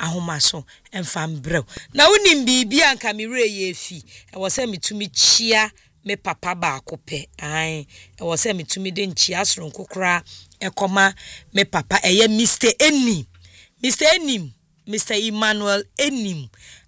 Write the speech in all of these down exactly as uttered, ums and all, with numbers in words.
ahoma so emfa mbrew na wonim bibia anka mere ye fi e wo se metumi chia me papa ba akope ai e wo se metumi de nchia soronko kra ekoma me papa eye Mister Enim Mister Enim Mister Emmanuel Enim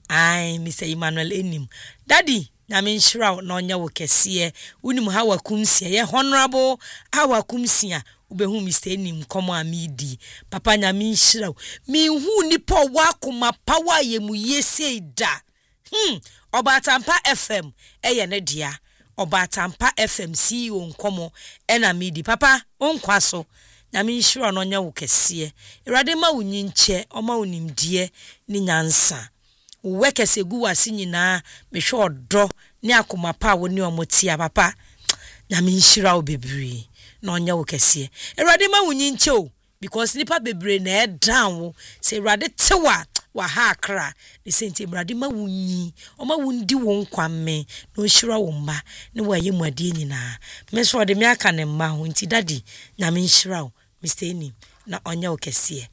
ai Mister Emmanuel Enim daddy na me nshira na onya wo kese unim ha wakumsia ye honorable ha wakumsia ubehu Mister Enim komo amidi papa nya me nshira me hu nipa wakoma power ye mu yese da hmm Obatampa F M eye ne dia Obatampa F M C E O nkomo ena midi papa onkwa so na me nshira na onya wo kese irade ma wunyinche oma unimdie ni nyansa wekese gu wase nyina mehwe odo ne akoma pa wo ne omotia papa na me nshira wo bebre na onya wo kese erade ma wunyinche o because nipa bebre na e down wo se erade tewa wa ha akra the senti erade ma wunyi o ma wundi wo nkwame na nshira wo mba ne wa ye muade nyina me so de me aka ne mma ho nti daddy na me nshira wo Mister Enim na onya wo kese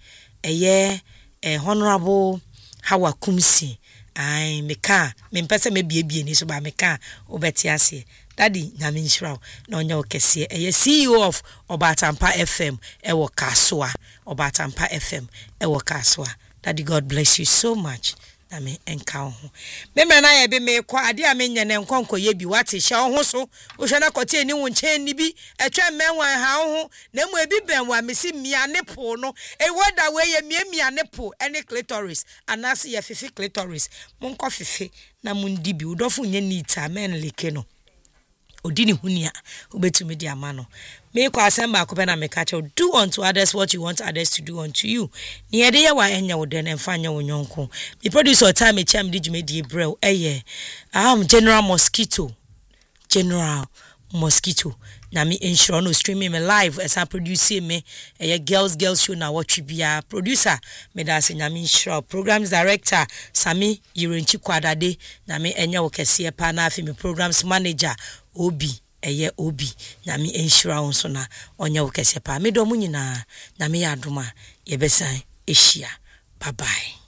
eye eh honorable Hawa Kumsi ai meka me mpese me biebie ni so ba meka obeti ase daddy na me nshira na onya okese eye C E O of Obatampa F M ewo Kaswa Obatampa F M ewo Kaswa daddy God bless you so much na me enka ho me me na ye be me kwa ade a me nya ne nkonko ye bi wate hye ho so wo hwe na kote ni wo nchen ni bi etwa menwan ha ho na mu ebi benwa me si mia ne po no e woda we ye mia mia ne po ene clitoris anase ye fifi clitoris mon ko fifi na mun di bi udofo nya nita men leke no odini hunia ubetumi di amano me kwa asemba akope na mekacho do unto others what you want others to do unto you ni ede ye wa enya wo den emfanya wo nyonko the producer time chem di jumedi brew eye am General Mosquito General Mosquito na me ensure no streaming me live as I produce me eye girls girls show na watch bia producer me da se na me ensure programs director Sami Yirenchi Kwadade na me enya wo kese pa na afi me programs manager Obi eye Obi na me ensure onso na onya wo kese pa me do mu nyina na me ya adoma ye besan ehia bye bye.